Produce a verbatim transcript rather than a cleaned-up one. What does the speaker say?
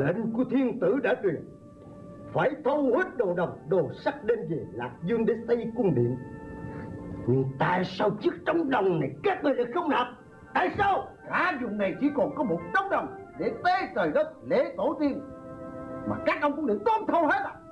Lệnh của thiên tử đã truyền, phải thâu hết đồ đồng đồ sắt đem về Lạc Dương để xây cung điện. Nhưng tại sao chiếc trống đồng này các người lại không nạp? Tại sao? Cả vùng này chỉ còn có một trống đồng để tế trời đất lễ tổ tiên, mà các ông cũng định tóm thâu hết à?